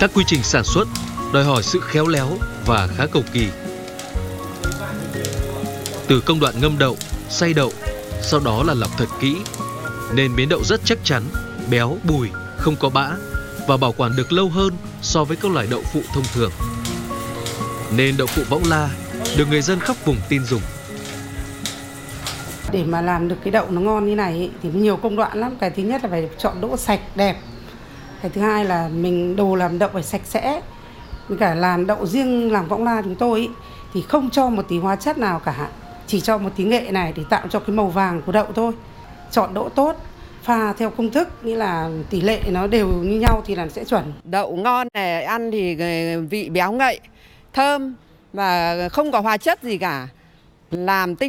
Các quy trình sản xuất đòi hỏi sự khéo léo và khá cầu kỳ. Từ công đoạn ngâm đậu, xay đậu, sau đó là lọc thật kỹ, nên miến đậu rất chắc chắn, béo, bùi, không có bã và bảo quản được lâu hơn so với các loại đậu phụ thông thường. Nên đậu phụ Võng La được người dân khắp vùng tin dùng. Để mà làm được cái đậu nó ngon như này thì nhiều công đoạn lắm. Cái thứ nhất là phải chọn đỗ sạch đẹp. Cái thứ hai là mình đồ làm đậu phải sạch sẽ. Với cả làm đậu riêng làng Võng La chúng tôi thì không cho một tí hóa chất nào cả. Chỉ cho một tí nghệ này để tạo cho cái màu vàng của đậu thôi. Chọn đỗ tốt, pha theo công thức, nghĩa là tỷ lệ nó đều như nhau thì là sẽ chuẩn. Đậu ngon này, ăn thì vị béo ngậy, thơm và không có hóa chất gì cả. Làm tinh